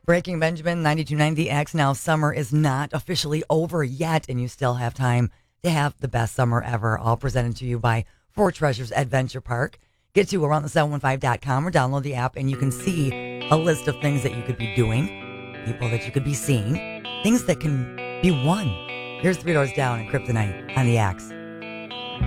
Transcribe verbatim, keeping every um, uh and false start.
Breaking Benjamin, ninety-two point nine The X. Now, summer is not officially over yet, and you still have time to have the best summer ever. All presented to you by Four Treasures Adventure Park. Get to around the seven one five dot com or download the app, and you can see a list of things that you could be doing, people that you could be seeing, things that can be won. Here's Three Doors Down and Kryptonite on The X.